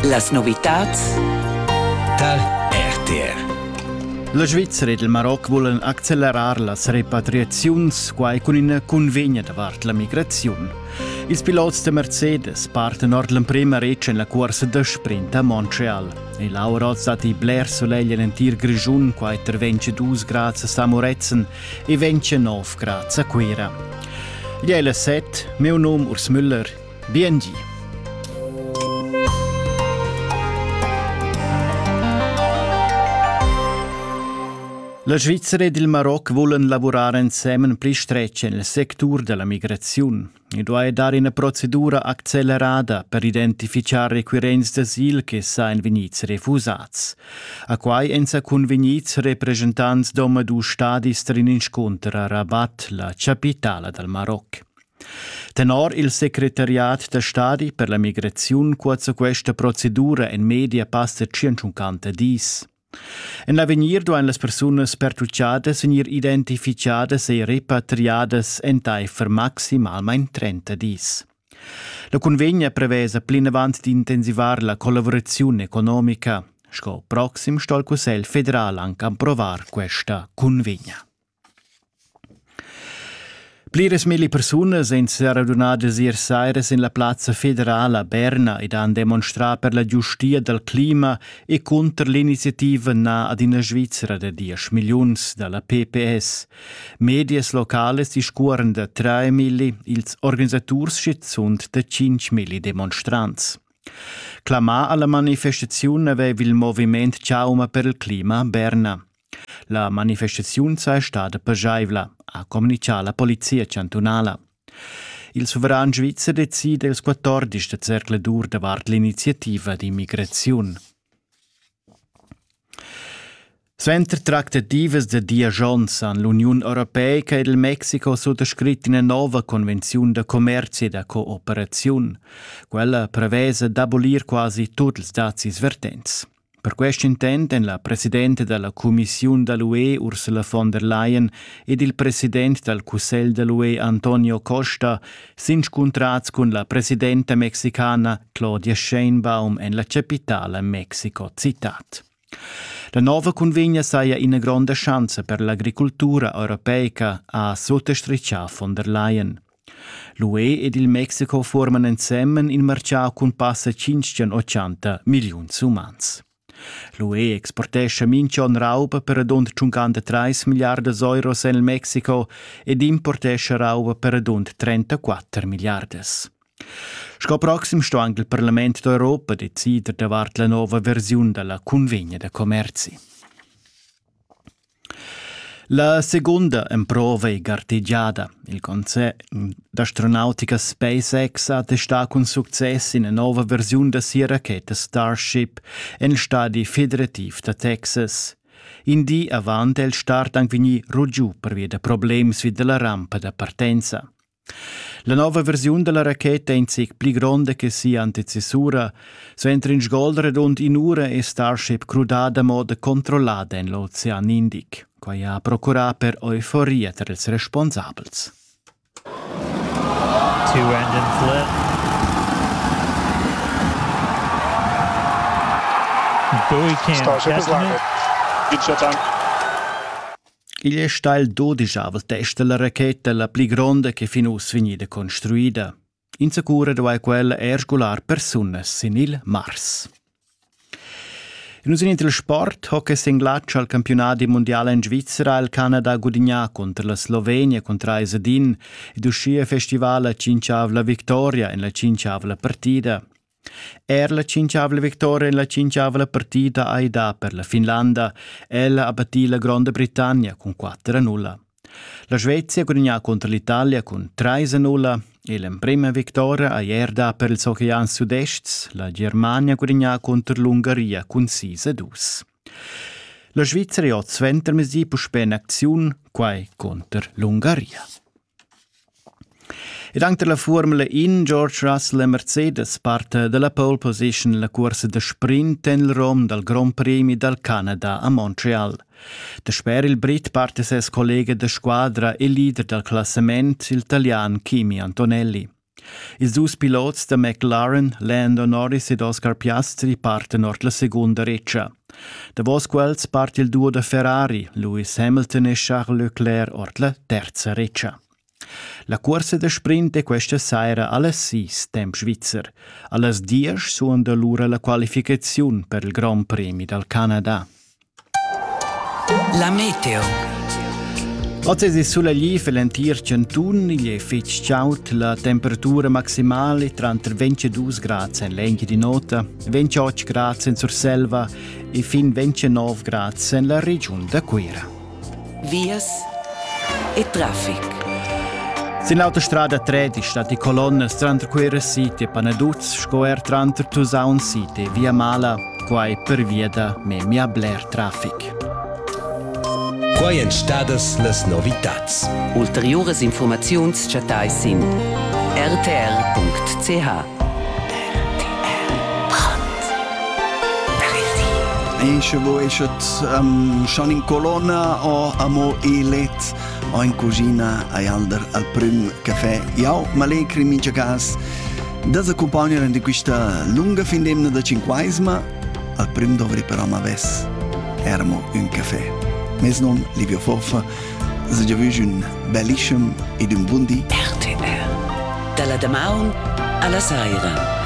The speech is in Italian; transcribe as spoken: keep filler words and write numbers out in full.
Las novitats dal R T R. La Svizzera e il Maroc volen accelerar las repatriaziuns quai con una convegna davart la migrazione. Ils pilots de Mercedes parten ord l'emprema reccia in la corsa de sprint a Montreal. E l'auto stati Blair soleglia in tir grigiun quai ter ventidue gradi a Samoretzen e ventinove gradi a Quera. Gli è la set, meu nome Urs Müller, B N G. La Svizzera ed il Maroc volen lavorare insieme pli stretto nel settore della migrazione. E dove dare una procedura accelerata per identificare requirenti d'asil che sain venuti refusati. A quai ensa convenuti rappresentanti d'ome du stadi strin incontro a Rabat, la capitale del Maroc. Tenor il segretariat da stadi per la migrazione quazza questa procedura in media passa cinquanta dis. En l'avenir duan las personas pertucciadas venir identificadas e repatriadas en taifer maximalmein trenta dis. La convegna prevesa plin avant di intensivar la collaborazione economica. Sco proxim sto il Consiglio federale anche a provar questa convegna. Plires mille personas en se radunades iersaires in la Plaza Federale a Berna ed han demonstrar per la giustia del clima e contro l'iniziativa na ad una Svizzera de dieci milions dalla P P S. Medias locales discuoren de tre mille, ils organisaturs schizzunt de cinque mille demonstrants. Clamà alla manifestazione aveva il movimento Ciauma per il clima a Berna. La manifestazione è stata pageivla, a comunicare la polizia cantonale. Il sovrano svizzero decide il quattordici de cercle dur davart l'iniziativa di migrazione. Sventer trattativas de diagions an l'Unione Europea e il Mexico sottoscritto una nuova convenzione de commercio e de cooperazione. Quella prevesa d'abolir quasi tutti i dazi svertenti. Per questo intende la Presidente della Commissione dell'U E Ursula von der Leyen ed il Presidente del Consiglio dell'U E Antonio Costa si incontrati con la Presidente mexicana Claudia Sheinbaum en la capitale Mexico citat. La nuova convegna sia una grande chance per l'agricoltura europea a sottostrecciare von der Leyen. L'U E ed il Mexico formano insieme un mercato con passa cinquecentottanta milioni umani. L'U E exportesce mincion rauba per adont cinquantatré miliardi euro nel Mexico ed importesce rauba per adont trentaquattro miliardi. Sco proxim sto anche il Parlamento d'Europa decide davart la nuova versione della convegna de commerci. La seconda improva è garteggiata. Il Consiglio d'Astronautica SpaceX ha testato con successo una nuova versione della sua racchetta Starship nel stadio federativo di Texas. In di avanti il start anche veni ruggiù per via di problemi della rampa di partenza. La nuova versione della racchetta è in sé più grande che sia antecessora, mentre in sgoldere dont in ora è Starship crudata a modo controllata nell'Oceano Indico, che ha procurato per euforia tra i responsabili. Two engine flip. Buoy cam Starship is landed. Good shutdown. Il è sta il dodicesimo test della racchetta, la più grande che finus venida costruita. In sicura dove è quella ergolar personas in il Mars. In usin del sport, hockey singlatsch al campionato mondiale in Svizzera, il Canada gudigna contro la Slovenia contro Isedin ed uscì festival a cinciavla vittoria in la cinciavla partita. Er la cinciavla vittoria in la cinciavla partita aida per la Finlandia, ella ha battuto la Grande Britannia con quattro a nulla. La Svezia gudigna contro l'Italia con tre a nulla e la prima vittoria a Erda per il Oceano Sud-Est, la Germania gudigna contro l'Ungheria con sei a due. La Svizzera ha venti mesi per spendere azione quai contro l'Ungheria. Ed anche la Formula uno, George Russell e Mercedes parte dalla pole position nella corsa de sprint nel Rom del Grand Prix del Canada a Montreal. Da sper il Brit parte ses collega de squadra e leader del classamento, l'italiano Kimi Antonelli. Ils dus pilots de McLaren, Lando Norris ed Oscar Piastri, parten ord la segunda reccia. Davos quels part il duo de Ferrari, Lewis Hamilton e Charles Leclerc ord la terza reccia. La corsa de sprint è questa sera alle sis temp svizzer. Alle dieci suonda l'ura la qualificazione per il Grand Premi del Canada. La meteo. Oggi è sulla Liv e l'entir centun, il è fitch ciaut, la temperatura maximale tra ventidue gradi in Lenchi di Nota, ventotto gradi in Surselva e fin ventinove gradi nella regione da Quera. Vias e traffic. Sin l'autostrada tredici stati colonne tra Quera City e Panaduz, scoer tra Tusaun City, via Mala, quai per via da Memia Blair Traffic. Quai en stadas las novitats. Ulteriores informaziuns chatai sin r t r punct c h. Esce voi escet um, schon in colonna o amo e let o in cucina ai alder al prim caffè. Iau, ma lei crimincia gas. Das accompagnano di questa lunga fin d'emna da cinquaisma, al prim dovri però ma ves ermo un caffè. Mes non Livio Foffa, se già vuoi un bellissimo ed un buon dì. R T R. Dalla Damaun alla Saira.